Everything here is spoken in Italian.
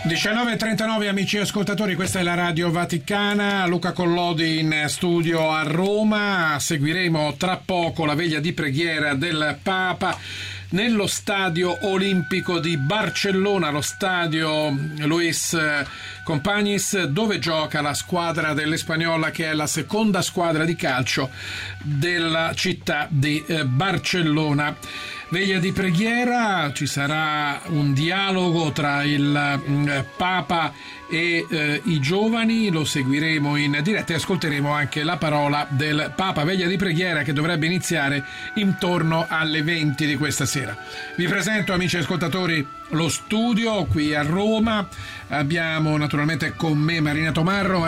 19:39 amici ascoltatori, questa è la Radio Vaticana. Luca Collodi in studio a Roma. Seguiremo tra poco la veglia di preghiera del Papa nello stadio olimpico di Barcellona, lo stadio Luis Companys, dove gioca la squadra dell'Espanyol, che è la seconda squadra di calcio della città di Barcellona. Veglia di preghiera, ci sarà un dialogo tra il Papa e i giovani, lo seguiremo in diretta e ascolteremo anche la parola del Papa. Veglia di preghiera che dovrebbe iniziare intorno alle 20 di questa sera. Vi presento, amici ascoltatori, lo studio qui a Roma. Abbiamo naturalmente con me Marina Tomarro.